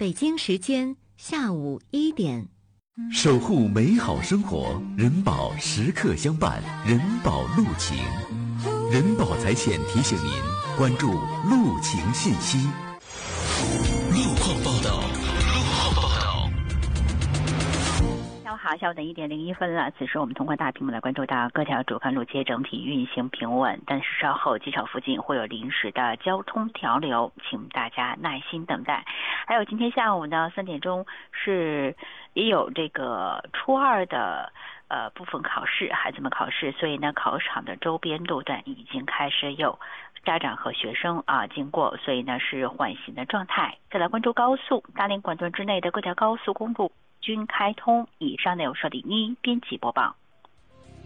北京时间下午1点。 守护美好生活，人保时刻相伴，人保路情。人保财险提醒您关注路情信息。路况报道。 下午好，下午的1:01了。此时我们通过大屏幕来关注到各条主干路街整体运行平稳，但是稍后机场附近会有临时的交通调流，请大家耐心等待。还有今天下午呢3点钟也有这个初二的部分考试，孩子们考试，所以呢考场的周边路段已经开始有家长和学生经过，所以呢是缓行的状态。再来关注高速，大连管段之内的各条高速公路均开通。以上内容是李妮编辑播报。